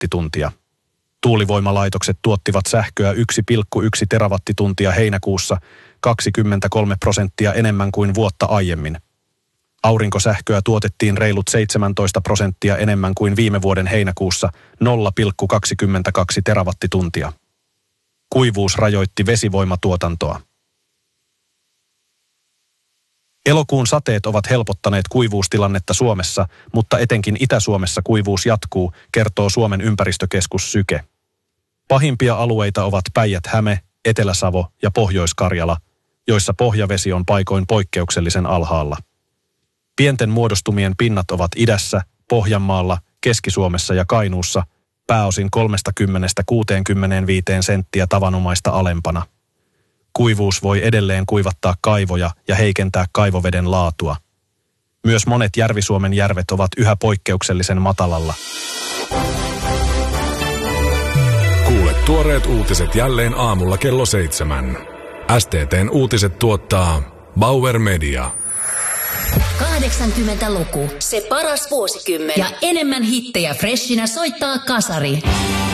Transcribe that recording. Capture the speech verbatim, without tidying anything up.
terawattituntia. Tuulivoimalaitokset tuottivat sähköä yksi pilkku yksi terawattituntia heinäkuussa, kaksikymmentäkolme prosenttia enemmän kuin vuotta aiemmin. Aurinkosähköä tuotettiin reilut seitsemäntoista prosenttia enemmän kuin viime vuoden heinäkuussa, nolla pilkku kaksikymmentäkaksi terawattituntia. Kuivuus rajoitti vesivoimatuotantoa. Elokuun sateet ovat helpottaneet kuivuustilannetta Suomessa, mutta etenkin Itä-Suomessa kuivuus jatkuu, kertoo Suomen ympäristökeskus Syke. Pahimpia alueita ovat Päijät-Häme, Etelä-Savo ja Pohjois-Karjala, joissa pohjavesi on paikoin poikkeuksellisen alhaalla. Pienten muodostumien pinnat ovat idässä, Pohjanmaalla, Keski-Suomessa ja Kainuussa, pääosin kolmekymmentä kuusikymmentäviisi senttiä tavanomaista alempana. Kuivuus voi edelleen kuivattaa kaivoja ja heikentää kaivoveden laatua. Myös monet Järvi-Suomen järvet ovat yhä poikkeuksellisen matalalla. Kuule tuoreet uutiset jälleen aamulla kello seitsemän. S T T:n uutiset tuottaa Bauer Media. kahdeksankymmentäluku, se paras vuosikymmen. Ja enemmän hittejä freshinä soittaa Kasari.